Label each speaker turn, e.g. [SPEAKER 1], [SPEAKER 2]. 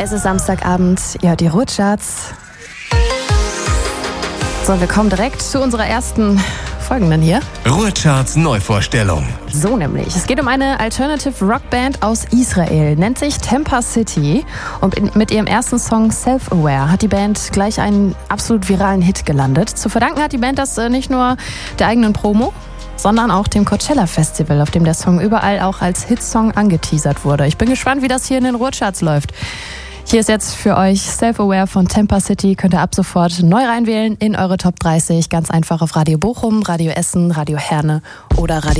[SPEAKER 1] Es ist Samstagabend, ihr hört die Ruhrcharts. So, wir kommen direkt zu unserer ersten folgenden hier.
[SPEAKER 2] Ruhrcharts Neuvorstellung.
[SPEAKER 1] So nämlich. Es geht um eine Alternative Rockband aus Israel, nennt sich Tampa City. Und mit ihrem ersten Song Self-Aware hat die Band gleich einen absolut viralen Hit gelandet. Zu verdanken hat die Band das nicht nur der eigenen Promo, sondern auch dem Coachella Festival, auf dem der Song überall auch als Hitsong angeteasert wurde. Ich bin gespannt, wie das hier in den Ruhrcharts läuft. Hier ist jetzt für euch Self-Aware von Tampa City. Könnt ihr ab sofort neu reinwählen in eure Top 30. Ganz einfach auf Radio Bochum, Radio Essen, Radio Herne oder Radio